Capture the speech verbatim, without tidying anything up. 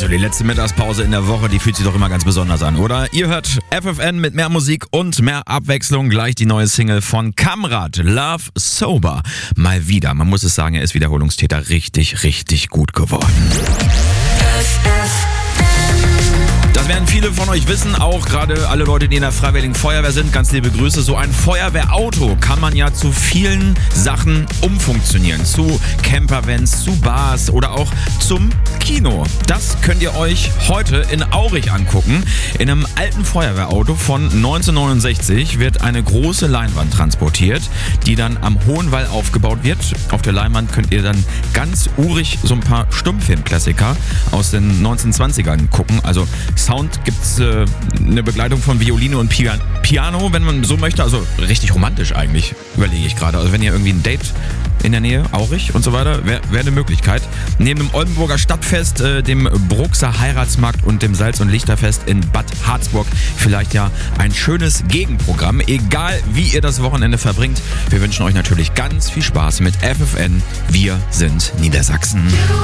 die letzte Mittagspause in der Woche, die fühlt sich doch immer ganz besonders an, oder? Ihr hört F F N mit mehr Musik und mehr Abwechslung. Gleich die neue Single von Kamrat, Love Sober. Mal wieder, man muss es sagen, er ist Wiederholungstäter richtig, richtig gut geworden. Das werden viele von euch wissen, auch gerade alle Leute, die in der Freiwilligen Feuerwehr sind. Ganz liebe Grüße. So ein Feuerwehrauto kann man ja zu vielen Sachen umfunktionieren. Zu Campervans, zu Bars oder auch zum Kino. Das könnt ihr euch heute in Aurich angucken. In einem alten Feuerwehrauto von neunzehnhundertneunundsechzig wird eine große Leinwand transportiert, die dann am Hohenwall aufgebaut wird. Auf der Leinwand könnt ihr dann ganz urig so ein paar Stummfilmklassiker aus den neunzehnhundertzwanzigern gucken. Also Sound gibt's äh, eine Begleitung von Violine und Pian- Piano, wenn man so möchte. Also richtig romantisch eigentlich, überlege ich gerade. Also wenn ihr irgendwie ein Date in der Nähe, Aurich und so weiter, wäre wär eine Möglichkeit. Neben dem Oldenburger Stadtfest, äh, dem Bruxer Heiratsmarkt und dem Salz- und Lichterfest in Bad Harzburg vielleicht ja ein schönes Gegenprogramm. Egal wie ihr das Wochenende verbringt, wir wünschen euch natürlich ganz viel Spaß mit F F N. Wir sind Niedersachsen.